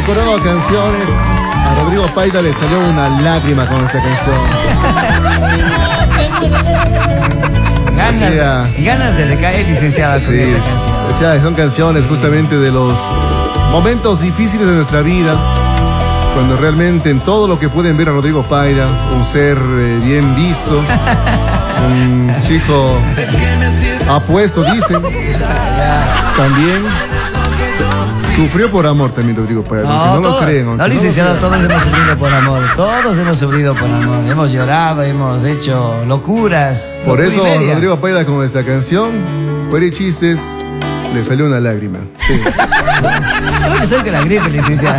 recordando canciones, a Rodrigo Paida le salió una lágrima con esta canción. Ganas de recaer, licenciada, con esta canción. Son canciones justamente de los momentos difíciles de nuestra vida, cuando realmente en todo lo que pueden ver a Rodrigo Paida, un ser bien visto, un chico apuesto, dicen, también sufrió por amor también Rodrigo Paida, aunque no lo creen. No, licenciado, todos hemos sufrido por amor, todos hemos sufrido por amor, hemos llorado, hemos hecho locuras. Por eso Rodrigo Paida con esta canción, fuera y chistes, le salió una lágrima. Sí. Creo que soy que la gripe, licenciada.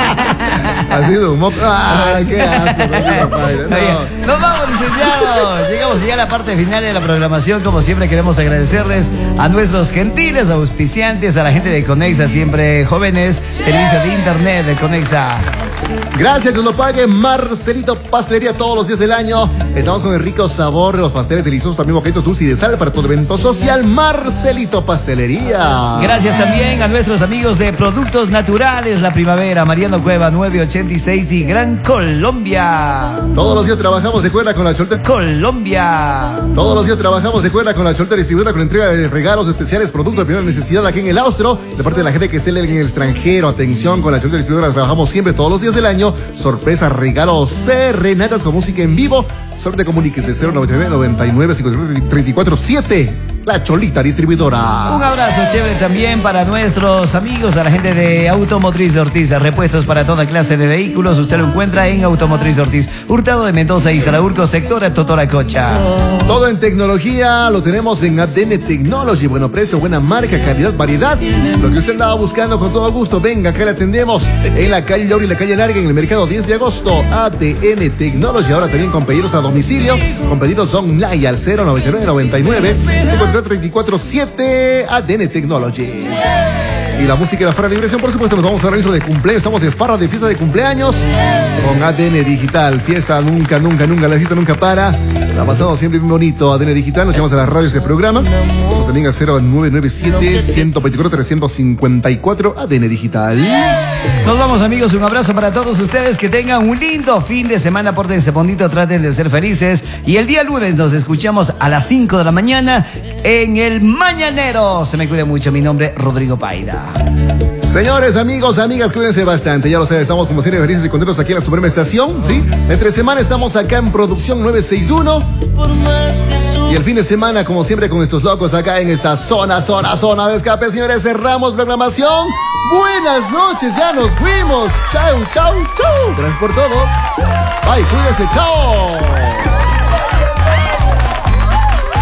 Ha sido un moco. ¡Ay, qué asco, Rodrigo Paida! No. Nos vamos, licenciado. Llegamos ya a la parte final de la programación. Como siempre, queremos agradecerles a nuestros gentiles auspiciantes, a la gente de Conexa, siempre jóvenes, servicio de internet de Conexa. Gracias, que nos lo pague Marcelito Pastelería todos los días del año. Estamos con el rico sabor de los pasteles deliciosos, también bocaditos dulces y de sal para todo evento social. Marcelito Pastelería. Gracias también a nuestros amigos de Productos Naturales La Primavera, Mariano Cueva 986 y Gran Colombia. Todos los días trabajamos, recuerda, con la Cholta Colombia. Todos los días trabajamos, recuerda, con la Cholta Distribuidora, con entrega de regalos especiales, productos de primera necesidad aquí en el Austro. De parte de la gente que esté en el extranjero, atención, con la Cholta Distribuidora trabajamos siempre, todos los días del año. Sorpresas, regalos, serenatas con música en vivo. Solamente comuniques de 099 99 53 34 7. La Cholita Distribuidora. Un abrazo chévere también para nuestros amigos, a la gente de Automotriz Ortiz, repuestos para toda clase de vehículos. Usted lo encuentra en Automotriz Ortiz, Hurtado de Mendoza y Zaraurco, sector Totoracocha. Todo en tecnología lo tenemos en ADN Technology. Bueno precio, buena marca, calidad, variedad. Lo que usted andaba buscando, con todo gusto, venga, acá le atendemos. En la calle Laura y la calle Larga, en el mercado 10 de agosto. ADN Technology. Ahora también con pedidos a domicilio, con pedidos online al 099 99 34-7. ADN Technology. Y la música de la Farra de Diversión, por supuesto, nos vamos a organizar de cumpleaños. Estamos en Farra de fiesta de cumpleaños con ADN Digital. Fiesta nunca, la fiesta nunca para. La pasamos siempre bien bonito. ADN Digital, nos llamamos a las radios de programa. Como también a 0997-124-354. ADN Digital. Nos vamos, amigos, un abrazo para todos ustedes. Que tengan un lindo fin de semana. Pórtense bonito, traten de ser felices. Y el día lunes nos escuchamos a las 5 de la mañana en El Mañanero. Se me cuida mucho. Mi nombre es Rodrigo Paida. Señores, amigos, amigas, cuídense bastante. Ya lo saben, estamos como siempre felices y contentos aquí en la Suprema Estación, ¿sí? Entre semana estamos acá en Producción 961. Y el fin de semana, como siempre, con estos locos acá en esta zona de escape. Señores, cerramos programación. Buenas noches, ya nos fuimos. Chau. Gracias por todo. Bye, cuídense, chao.